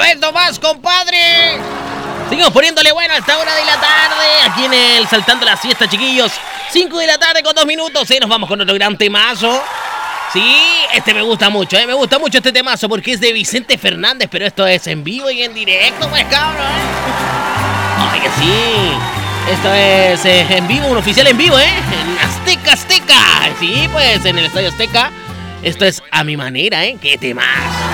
esto más, compadre. Seguimos poniéndole bueno a esta hora de la tarde, aquí en el Saltando la Siesta, chiquillos. 5 de la tarde con 2 minutos, nos vamos con otro gran temazo. Sí, este me gusta mucho, me gusta mucho este temazo porque es de Vicente Fernández, pero esto es en vivo y en directo, pues, cabrón, Ay, que sí. Esto es en vivo, un oficial en vivo, en Azteca. Sí, pues, en el Estadio Azteca. Esto es A Mi Manera, qué temazo.